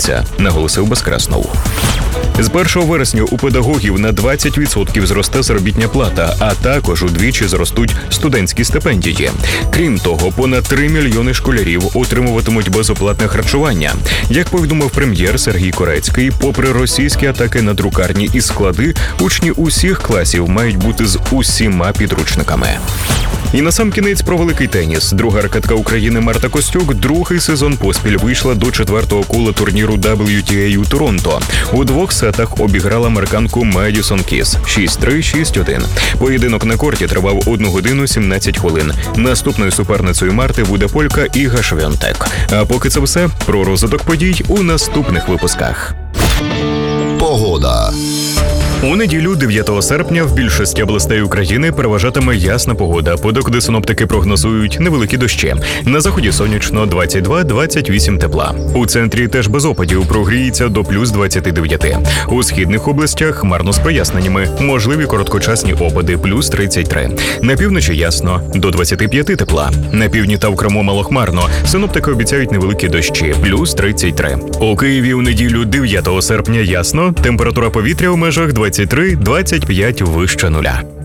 зміниться, наголосив Безкреснов. З 1 вересня у педагогів на 20% зросте заробітня плата, а також удвічі зростуть студентські стипендії. Крім того, понад 3 мільйони школярів отримуватимуть безоплатне харчування. Як повідомив прем'єр Сергій Корецький, попри російські атаки на друкарні і склади, учні усіх класів мають бути з усіма підручниками. І насамкінець про великий теніс. Друга ракетка України Марта Костюк другий сезон поспіль вийшла до 4-го кола турніру WTA у Торонто. У 2 сетах обіграла американку Медісон Кіс 6-3, 6-1. Поєдинок на корті тривав 1 годину 17 хвилин. Наступною суперницею Марти буде полька Іга Швіонтек. А поки це все, про розвиток подій у наступних випусках. Погода. У неділю, 9 серпня, в більшості областей України переважатиме ясна погода. Подекуди синоптики прогнозують невеликі дощі. На заході сонячно 22-28 тепла. У центрі теж без опадів, прогріється до плюс 29. У східних областях хмарно з проясненнями. Можливі короткочасні опади, плюс 33. На півночі ясно, до 25 тепла. На півдні та в Криму малохмарно. Синоптики обіцяють невеликі дощі, плюс 33. У Києві у неділю, 9 серпня, ясно. Температура повітря у межах 23-25 вище нуля.